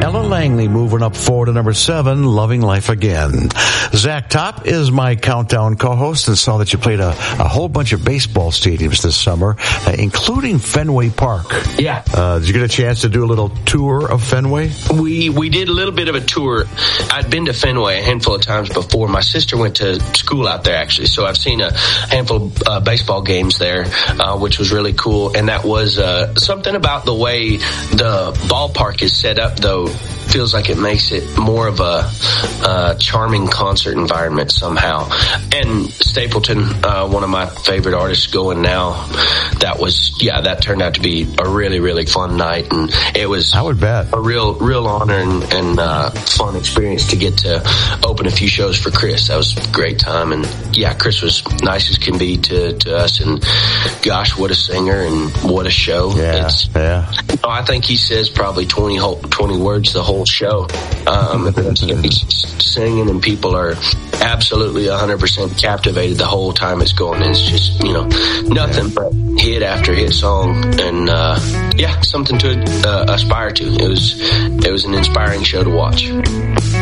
Ella Langley moving up forward to number 7, Loving Life Again. Zach Top is my countdown co-host, and saw that you played a whole bunch of baseball stadiums this summer, including Fenway Park. Yeah. Did you get a chance to do a little tour of Fenway? We did a little bit of a tour. I'd been to Fenway a handful of times before. My sister went to school out there, actually, so I've seen a handful of baseball games there, which was really cool. And that was something about the way the ballpark is set up, though, feels like it makes it more of a charming concert environment somehow. And Stapleton, one of my favorite artists going now, that turned out to be a really, really fun night. And it was, I would bet, a real honor and fun experience to get to open a few shows for Chris. That was a great time. And yeah, Chris was nice as can be to us. And gosh, what a singer and what a show. Yeah. I think he says probably 20 words the whole show. He's singing, and people are absolutely 100% captivated the whole time it's going. It's just, nothing but hit after hit song, and something to aspire to. It was an inspiring show to watch.